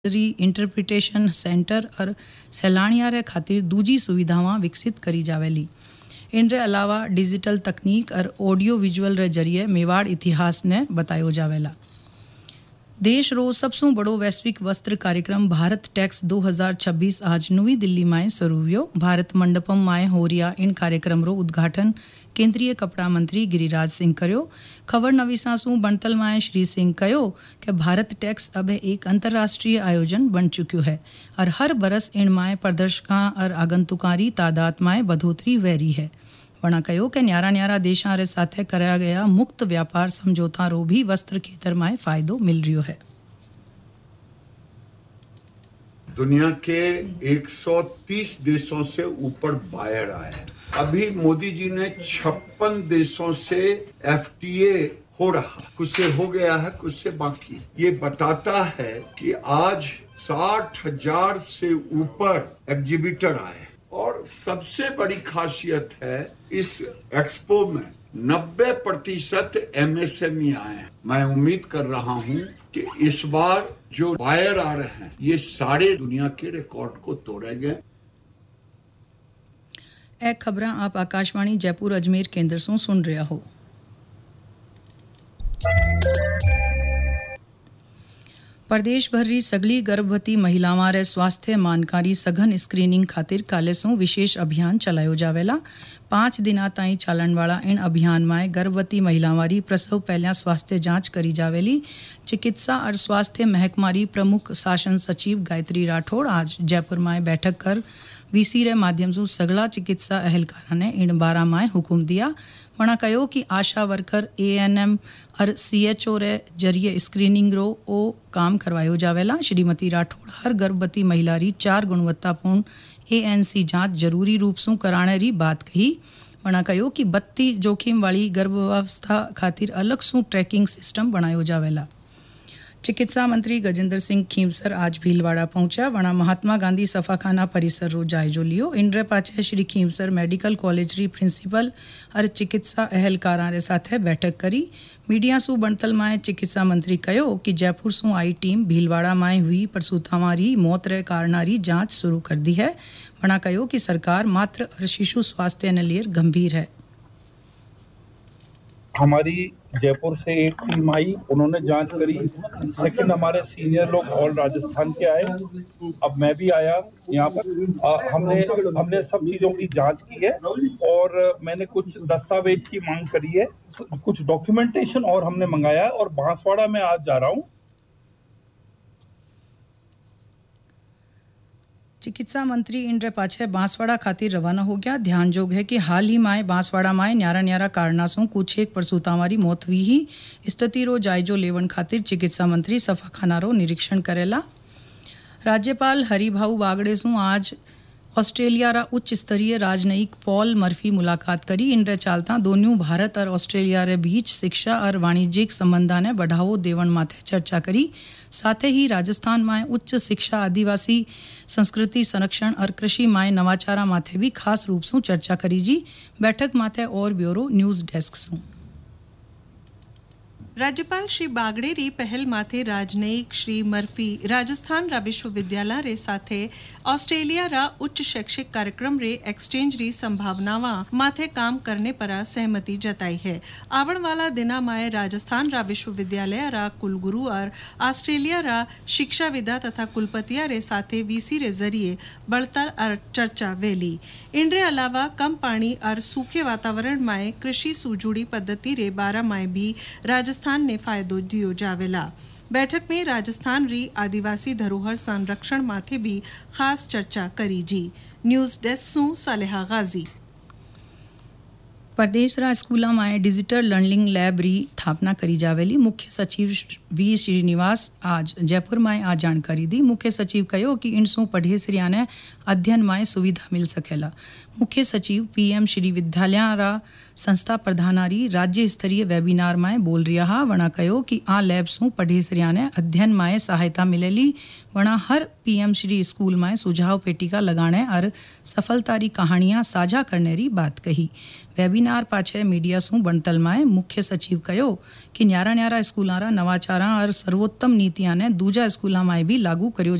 Interpretation centre और सैलानियारे खातिर दूजी सुविधावां विकसित करी जावेली। इनरे अलावा डिजिटल तकनीक और ऑडियो विजुअल रे जरिए मेवाड़ इतिहास ने बतायो जावेला। देश रो सबसो बड़ो वैश्विक वस्त्र कार्यक्रम भारत टेक्स 2026 आज नवी दिल्ली में शुरू हुयो। भारत मंडपम में हो रिया इन कार्यक्रम रो उद्घाटन केंद्रीय कपड़ा मंत्री गिरिराज सिंह करो। खबर नवीसासू बणतल में श्री सिंह कहो कि भारत टेक्स अब एक अंतर्राष्ट्रीय आयोजन बन चुक्यो है और हर बरस इन में प्रदर्शकों और आगंतुकारी तादाद में बढ़ोतरी वेरी है। वणा कहो कि न्यारा देशों रे साथे कराया गया मुक्त व्यापार समझौता रो भी वस्त्र क्षेत्र में फायदो मिल रियो है। दुनिया के 130 देशों से ऊपर बायर आए। अभी मोदी जी ने 56 देशों से एफटीए हो रहा, कुछ से हो गया है, कुछ से बाकी। ये बताता है कि आज 60,000 से ऊपर एग्जीबिटर आए और सबसे बड़ी खासियत है इस एक्सपो में 90% एमएसएमई आए हैं। मैं उम्मीद कर रहा हूं कि इस बार जो बायर आ रहे हैं ये सारे दुनिया के रिकॉर्ड को तोड़ेंगे। ए खबरें आप आकाशवाणी जयपुर अजमेर केंद्र से सुन रहे हो। प्रदेश भर री सगली गर्भवती महिलावां रे स्वास्थ्य मानकारी सघन स्क्रीनिंग खातिर काले सो विशेष अभियान चलायो जावेला। 5 दिना ताई चालन वाला इन अभियान में गर्भवती महिलावां री प्रसव पहल्या स्वास्थ्य जांच करी जावेली। चिकित्सा और स्वास्थ्य महकमा री प्रमुख शासन सचिव गायत्री राठौड़ आज जयपुर में बैठक कर वीसी रे माध्यम से सगला चिकित्सा अहलकारा ने इन बारा में हुक्म दिया। वणा कहो कि आशा वर्कर एएनएम और सीएचओ रे जरिए स्क्रीनिंग रो ओ काम करवायो जावेला। श्रीमती राठौड़ हर गर्भवती महिला री 4 गुणवत्तापूर्ण एएनसी जांच जरूरी रूप से कराने री बात कही। वणा कहो कि 32 जोखिम वाली गर्भावस्था खातिर अलग सु ट्रैकिंग सिस्टम बनायो जावेला। चिकित्सा मंत्री गजेंद्र सिंह खीमसर आज भीलवाड़ा पहुंचा। वणा महात्मा गांधी सफाखाना परिसर रो जायजो लियो। इनरे पाछे श्री खीमसर मेडिकल कॉलेज री प्रिंसिपल और चिकित्सा अहलकारा रे साथे बैठक करी। मीडिया सु बणतल में चिकित्सा मंत्री कहो कि जयपुर सु आई टीम भीलवाड़ा में हुई प्रसूतावां री मौत रे कारणा री जांच शुरू कर दी है। वणा कहो कि सरकार मातृ और शिशु स्वास्थ्य ने लिए गंभीर है। हमारी जयपुर से एक टीम आई, उन्होंने जांच करी। लेकिन हमारे सीनियर लोग और राजस्थान के आए, अब मैं भी आया यहाँ पर। हमने सब चीजों की जांच की है और मैंने कुछ दस्तावेज की मांग करी है, कुछ डॉक्यूमेंटेशन और हमने मंगाया है और बांसवाड़ा में आज जा रहा हूँ। चिकित्सा मंत्री इनरे पाछे बांसवाड़ा खातिर रवाना हो गया। ध्यान जोग है कि हाल ही में बांसवाड़ा में न्यारा कारणासों कुछ एक प्रसूतावारी मौत हुई ही। स्थिति रो जायजो लेवन खातिर चिकित्सा मंत्री सफाखाना रो निरीक्षण करेला। राज्यपाल हरिभाऊ बागड़े सु आज ऑस्ट्रेलिया रा उच्च स्तरीय राजनयिक पॉल मर्फी मुलाकात करी। इनरे चालता दोनों भारत और ऑस्ट्रेलिया रे बीच शिक्षा और वाणिज्यिक संबंधा ने बढ़ावो देवन माथे चर्चा करी। साथ ही राजस्थान में उच्च शिक्षा, आदिवासी संस्कृति संरक्षण और कृषि में नवाचारा माथे भी खास रूप से चर्चा करी जी। बैठक माथे और ब्यूरो न्यूज डेस्क सु। राज्यपाल श्री बागड़े री पहल माथे राजनयिक श्री मर्फी राजस्थान रा विश्वविद्यालय रे साथे ऑस्ट्रेलिया रा उच्च शैक्षिक कार्यक्रम रे एक्सचेंज री संभावनावां माथे काम करने पर सहमति जताई है। आवण वाला दिना माए राजस्थान रा विश्वविद्यालय रा कुलगुरु और ऑस्ट्रेलिया रा शिक्षाविदा तथा कुलपतिया रे साथे वीसी रे जरिए बढ़ता और चर्चा वेली। इनरे अलावा कम पानी और सूखे वातावरण माए कृषि सुजुड़ी पद्धति रे बारा माए भी राजस्थान ने फायदो दियो जावेला। बैठक में राजस्थान री आदिवासी धरोहर संरक्षण माथे भी खास चर्चा करी जी। न्यूज डेस्क सु सालेहा गाजी। प्रदेश रा स्कूला में डिजिटल लर्निंग लैब री स्थापना करी जावेली। मुख्य सचिव वी श्रीनिवास आज जयपुर में आ जानकारी दी। मुख्य सचिव कहो कि इनसू पढ़े श्रिया ने अध्ययन में सुविधा मिल सकेला। मुख्य सचिव पीएम श्री विद्यालय रा संस्था प्रधानारी राज्य स्तरीय वेबिनार में बोल रहा। वणा कहो कि आ लैब सु पढ़े श्रिया ने अध्ययन में सहायता मिलेली। वणा हर पीएम श्री स्कूल में सुझाव पेटिका लगाने और सफलता री कहानियां साझा करने री बात कही। वेबिनार पाछे मीडिया सु बणतल में मुख्य सचिव कहो कि न्यारा स्कूलां रा नवाचारा और सर्वोत्तम नीतियां ने दूजा स्कूलां में भी लागू कर्यो